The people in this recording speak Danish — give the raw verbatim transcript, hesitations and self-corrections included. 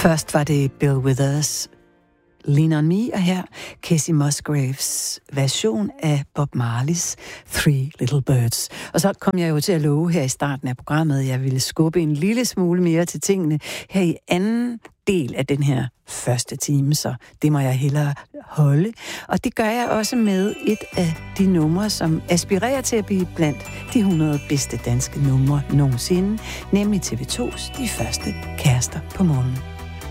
Først var det Bill Withers, Lean on Me, og her Kacey Musgraves version af Bob Marleys Three Little Birds. Og så kom jeg jo til at love her i starten af programmet, at jeg ville skubbe en lille smule mere til tingene her i anden del af den her første time, så det må jeg hellere holde. Og det gør jeg også med et af de numre, som aspirerer til at blive blandt de hundrede bedste danske numre nogensinde, nemlig T V to's De Første Kærester på Månen.